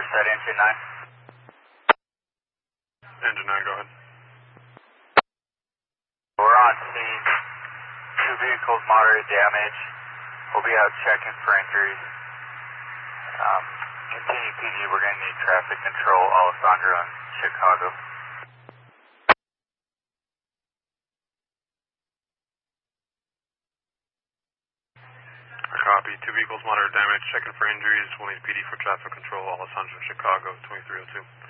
set engine 9. Engine 9, go ahead. We're on scene. 2 vehicles, moderate damage. We'll be out checking for injuries. Continue PD, we're going to need traffic control, Alessandro and Chicago. Copy. 2 vehicles, moderate damage. Checking for injuries. We'll need PD for traffic control. Alessandro, Chicago, 2302.